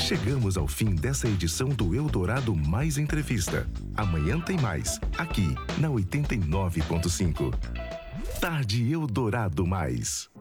Chegamos ao fim dessa edição do Eldorado Mais Entrevista. Amanhã tem mais, aqui na 89.5. Tarde Eldorado Mais.